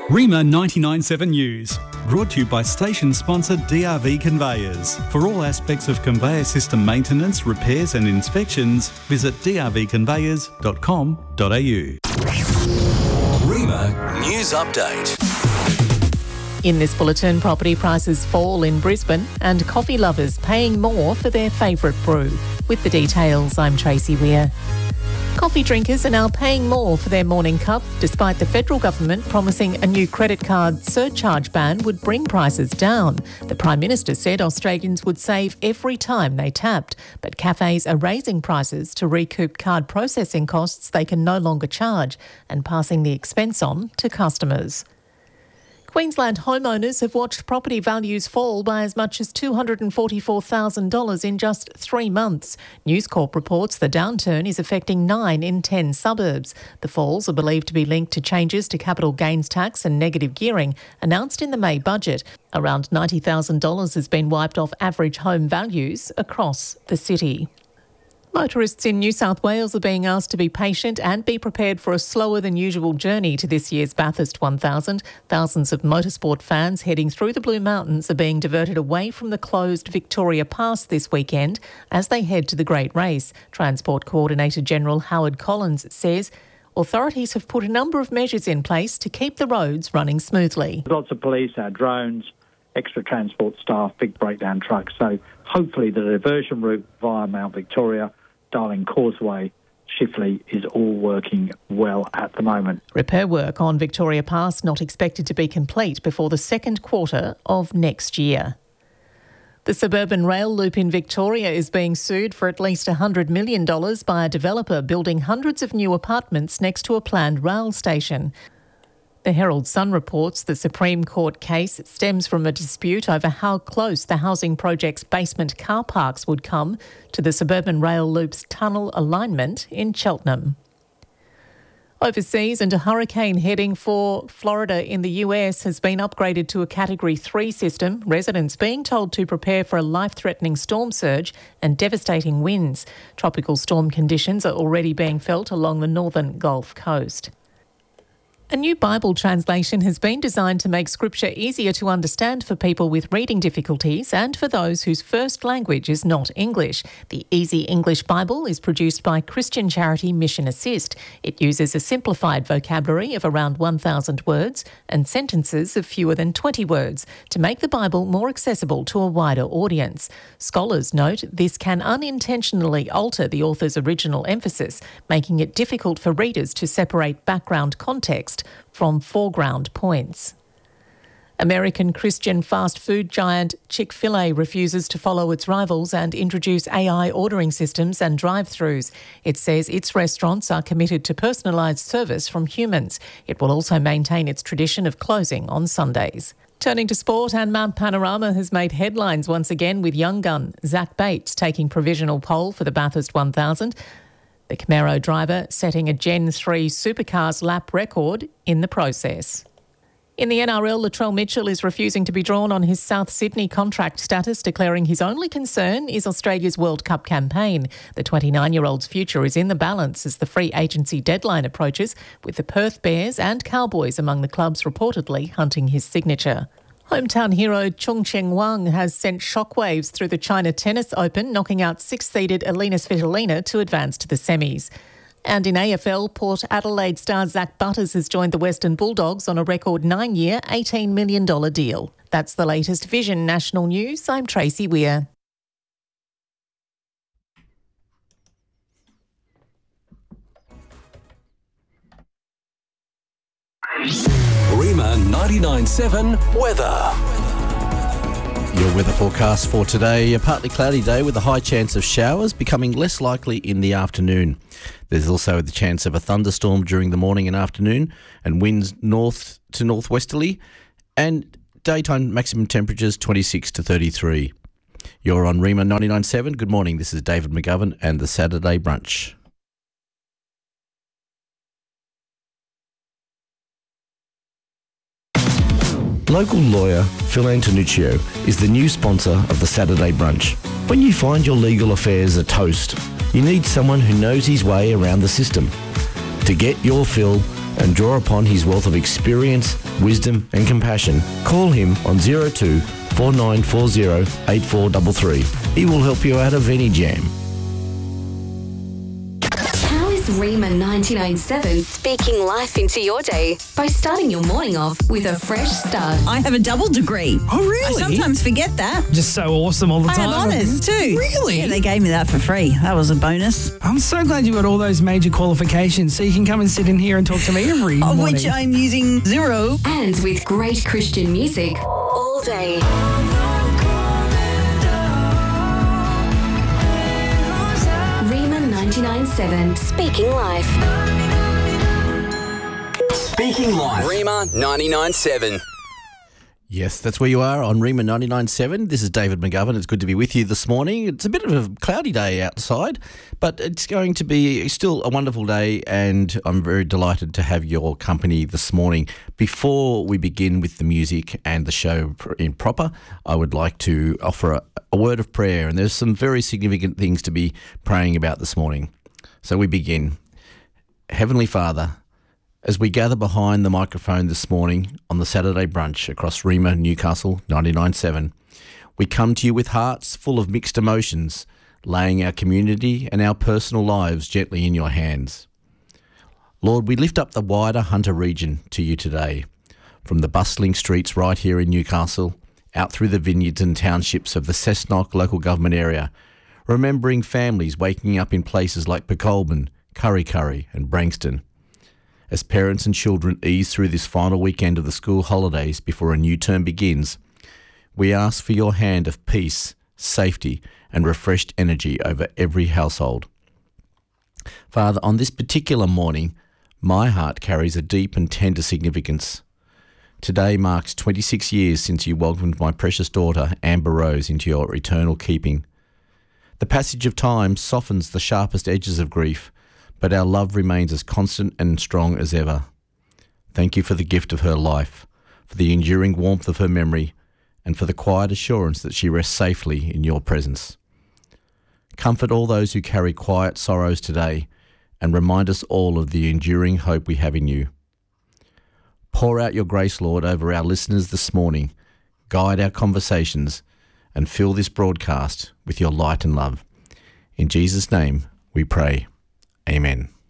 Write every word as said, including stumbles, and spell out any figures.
Rima ninety-nine point seven News, brought to you by station sponsor D R V Conveyors. For all aspects of conveyor system maintenance, repairs and inspections, visit d r v conveyors dot com dot a u. Rima News Update. In this bulletin, property prices fall in Brisbane and coffee lovers paying more for their favourite brew. With the details, I'm Tracy Weir. Coffee drinkers are now paying more for their morning cup, despite the federal government promising a new credit card surcharge ban would bring prices down. The Prime Minister said Australians would save every time they tapped, but cafes are raising prices to recoup card processing costs they can no longer charge and passing the expense on to customers. Queensland homeowners have watched property values fall by as much as two hundred forty-four thousand dollars in just three months. News Corp reports the downturn is affecting nine in ten suburbs. The falls are believed to be linked to changes to capital gains tax and negative gearing announced in the May budget. Around ninety thousand dollars has been wiped off average home values across the city. Motorists in New South Wales are being asked to be patient and be prepared for a slower than usual journey to this year's Bathurst one thousand. Thousands of motorsport fans heading through the Blue Mountains are being diverted away from the closed Victoria Pass this weekend as they head to the Great Race. Transport Coordinator General Howard Collins says authorities have put a number of measures in place to keep the roads running smoothly. Lots of police, our drones, extra transport staff, big breakdown trucks. So hopefully the diversion route via Mount Victoria, Darling Causeway, Chifley is all working well at the moment. Repair work on Victoria Pass not expected to be complete before the second quarter of next year. The suburban rail loop in Victoria is being sued for at least one hundred million dollars by a developer building hundreds of new apartments next to a planned rail station. The Herald Sun reports the Supreme Court case stems from a dispute over how close the housing project's basement car parks would come to the suburban rail loop's tunnel alignment in Cheltenham. Overseas, and a hurricane heading for Florida in the U S has been upgraded to a Category three system, residents being told to prepare for a life-threatening storm surge and devastating winds. Tropical storm conditions are already being felt along the northern Gulf Coast. A new Bible translation has been designed to make Scripture easier to understand for people with reading difficulties and for those whose first language is not English. The Easy English Bible is produced by Christian charity Mission Assist. It uses a simplified vocabulary of around one thousand words and sentences of fewer than twenty words to make the Bible more accessible to a wider audience. Scholars note this can unintentionally alter the author's original emphasis, making it difficult for readers to separate background context from foreground points. American Christian fast food giant Chick-fil-A refuses to follow its rivals and introduce A I ordering systems and drive-thrus. It says its restaurants are committed to personalised service from humans. It will also maintain its tradition of closing on Sundays. Turning to sport, and Mount Panorama has made headlines once again with young gun Zach Bates taking provisional pole for the Bathurst one thousand. The Camaro driver setting a Gen three supercars lap record in the process. In the N R L, Latrell Mitchell is refusing to be drawn on his South Sydney contract status, declaring his only concern is Australia's World Cup campaign. The twenty-nine-year-old's future is in the balance as the free agency deadline approaches, with the Perth Bears and Cowboys among the clubs reportedly hunting his signature. Hometown hero Chung Cheng Wang has sent shockwaves through the China Tennis Open, knocking out sixth-seeded Elina Svitolina to advance to the semis. And in A F L, Port Adelaide star Zach Butters has joined the Western Bulldogs on a record nine-year, eighteen million dollars deal. That's the latest Vision National News. I'm Tracy Weir. Rima ninety-nine point seven weather. Your weather forecast for today, a partly cloudy day with a high chance of showers becoming less likely in the afternoon. There's also the chance of a thunderstorm during the morning and afternoon and winds north to northwesterly, and daytime maximum temperatures twenty-six to thirty-three. You're on Rima ninety-nine point seven. Good morning, this is David McGovern and the Saturday Brunch. Local lawyer Phil Antonuccio is the new sponsor of the Saturday Brunch. When you find your legal affairs are toast, you need someone who knows his way around the system. To get your Phil, and draw upon his wealth of experience, wisdom and compassion, call him on zero two four nine four zero eight four three three. He will help you out of any jam. How is Rima ninety-nine point seven speaking life into your day by starting your morning off with a fresh start? I have a double degree. Oh, really? I sometimes forget that. Just so awesome all the I time. have honours too. Really? Yeah, they gave me that for free. That was a bonus. I'm so glad you got all those major qualifications so you can come and sit in here and talk to me every Of morning. which I'm using zero. And with great Christian music all day. Rima ninety-nine point seven, speaking life. Speaking Life. Rima ninety-nine point seven. Yes, that's where you are on Rima ninety-nine point seven. This is David McGovern. It's good to be with you this morning. It's a bit of a cloudy day outside, but it's going to be still a wonderful day, and I'm very delighted to have your company this morning. Before we begin with the music and the show in proper, I would like to offer a, a word of prayer, and there's some very significant things to be praying about this morning. So we begin. Heavenly Father, as we gather behind the microphone this morning on the Saturday brunch across Rima, Newcastle, ninety-nine point seven, we come to you with hearts full of mixed emotions, laying our community and our personal lives gently in your hands. Lord, we lift up the wider Hunter region to you today, from the bustling streets right here in Newcastle, out through the vineyards and townships of the Cessnock local government area, remembering families waking up in places like Pecolbin, Curry Curry and Branxton. As parents and children ease through this final weekend of the school holidays before a new term begins, we ask for your hand of peace, safety and refreshed energy over every household. Father, on this particular morning, my heart carries a deep and tender significance. Today marks twenty-six years since you welcomed my precious daughter, Amber Rose, into your eternal keeping. The passage of time softens the sharpest edges of grief, but our love remains as constant and strong as ever. Thank you for the gift of her life, for the enduring warmth of her memory, and for the quiet assurance that she rests safely in your presence. Comfort all those who carry quiet sorrows today, and remind us all of the enduring hope we have in you. Pour out your grace, Lord, over our listeners this morning, guide our conversations, and fill this broadcast with your light and love. In Jesus' name we pray. Amen.